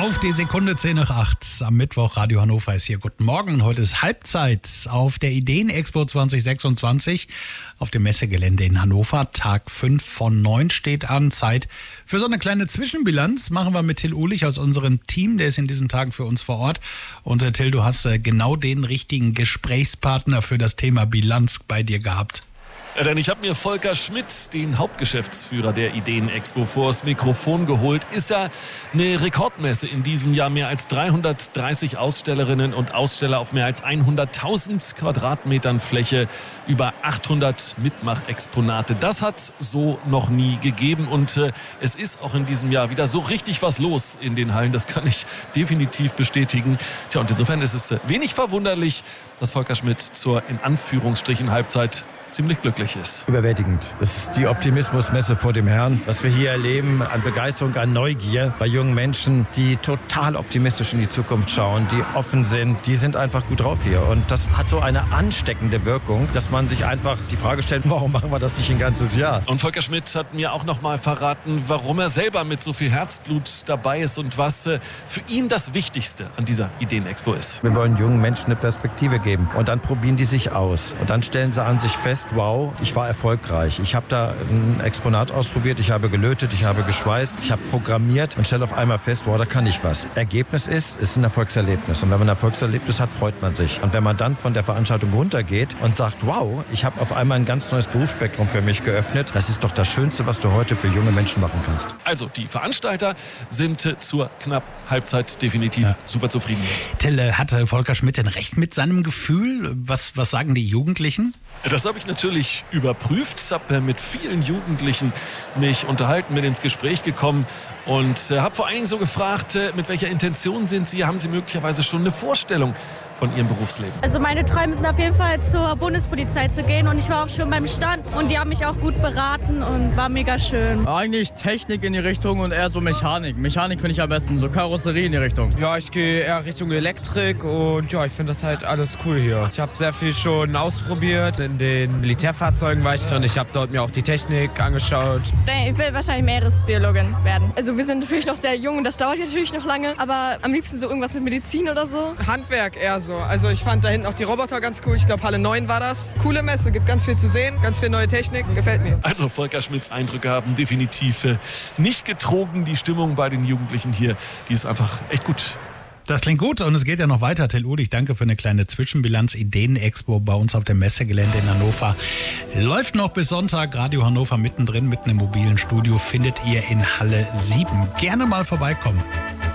Auf die Sekunde 10 nach 8 am Mittwoch. Radio Hannover ist hier. Guten Morgen. Heute ist Halbzeit auf der Ideen-Expo 2026 auf dem Messegelände in Hannover. Tag 5 von 9 steht an. Zeit für so eine kleine Zwischenbilanz machen wir mit Till Uhlich aus unserem Team. Der ist in diesen Tagen für uns vor Ort. Und Till, du hast genau den richtigen Gesprächspartner für das Thema Bilanz bei dir gehabt. Ja, denn ich habe mir Volker Schmidt, den Hauptgeschäftsführer der Ideen-Expo, vors Mikrofon geholt. Ist ja eine Rekordmesse in diesem Jahr. Mehr als 330 Ausstellerinnen und Aussteller auf mehr als 100.000 Quadratmetern Fläche, über 800 Mitmachexponate. Das hat es so noch nie gegeben. Und es ist auch in diesem Jahr wieder so richtig was los in den Hallen. Das kann ich definitiv bestätigen. Tja, und insofern ist es wenig verwunderlich, dass Volker Schmidt zur in Anführungsstrichen Halbzeit ziemlich glücklich ist. Überwältigend. Es ist die Optimismusmesse vor dem Herrn. Was wir hier erleben an Begeisterung, an Neugier bei jungen Menschen, die total optimistisch in die Zukunft schauen, die offen sind, die sind einfach gut drauf hier. Und das hat so eine ansteckende Wirkung, dass man sich einfach die Frage stellt, warum machen wir das nicht ein ganzes Jahr? Und Volker Schmidt hat mir auch noch mal verraten, warum er selber mit so viel Herzblut dabei ist und was für ihn das Wichtigste an dieser Ideen-Expo ist. Wir wollen jungen Menschen eine Perspektive geben. Und dann probieren die sich aus. Und dann stellen sie an sich fest, wow, ich war erfolgreich. Ich habe da ein Exponat ausprobiert, ich habe gelötet, ich habe geschweißt, ich habe programmiert und stelle auf einmal fest, wow, da kann ich was. Ergebnis ist ein Erfolgserlebnis. Und wenn man ein Erfolgserlebnis hat, freut man sich. Und wenn man dann von der Veranstaltung runtergeht und sagt, wow, ich habe auf einmal ein ganz neues Berufsspektrum für mich geöffnet, das ist doch das Schönste, was du heute für junge Menschen machen kannst. Also die Veranstalter sind zur knapp Halbzeit definitiv super zufrieden. Till, hatte Volker Schmidt denn recht mit seinem Gefühl? Was sagen die Jugendlichen? Das habe ich natürlich überprüft, habe mit vielen Jugendlichen mich unterhalten, bin ins Gespräch gekommen und habe vor allen Dingen so gefragt, mit welcher Intention sind Sie? Haben Sie möglicherweise schon eine Vorstellung von Ihrem Berufsleben? Also meine Träume sind auf jeden Fall zur Bundespolizei zu gehen und ich war auch schon beim Stand und die haben mich auch gut beraten und war mega schön. Eigentlich Technik in die Richtung und eher so Mechanik. Mechanik finde ich am besten, so Karosserie in die Richtung. Ja, ich gehe eher Richtung Elektrik und ja, ich finde das halt alles cool hier. Ich habe sehr viel schon ausprobiert, in den Militärfahrzeugen war ich drin. Ich habe dort mir auch die Technik angeschaut. Ich will wahrscheinlich Meeresbiologin werden. Also wir sind natürlich noch sehr jung und das dauert natürlich noch lange, aber am liebsten so irgendwas mit Medizin oder so. Handwerk eher so. Also ich fand da hinten auch die Roboter ganz cool. Ich glaube Halle 9 war das. Coole Messe, gibt ganz viel zu sehen, ganz viel neue Technik. Gefällt mir. Also Volker Schmidts Eindrücke haben definitiv nicht getrogen. Die Stimmung bei den Jugendlichen hier, die ist einfach echt gut. Das klingt gut und es geht ja noch weiter. Till Uhlich, danke für eine kleine Zwischenbilanz. Ideen-Expo bei uns auf dem Messegelände in Hannover. Läuft noch bis Sonntag. Radio Hannover mittendrin, mitten im mobilen Studio findet ihr in Halle 7. Gerne mal vorbeikommen.